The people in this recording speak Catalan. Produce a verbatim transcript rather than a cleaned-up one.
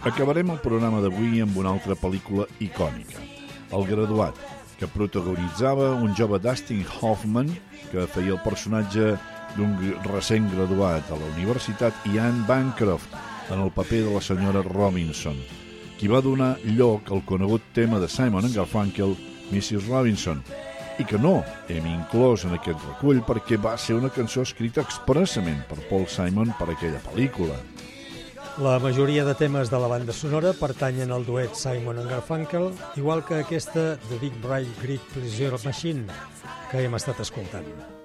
Acabarem el programa d'avui amb una altra pel·lícula icònica, El graduat, que protagonitzava un jove Dustin Hoffman que feia el personatge d'un recent graduat a la universitat i Anne Bancroft en el paper de la senyora Robinson, qui va donar lloc al conegut tema de Simon and Garfunkel, missus Robinson, i que no hem inclòs en aquest recull perquè va ser una cançó escrita expressament per Paul Simon per aquella pel·lícula. La majoria de temes de la banda sonora pertanyen al duet Simon and Garfunkel, igual que aquesta The Big Bright Great Pleasure Machine que hem estat escoltant.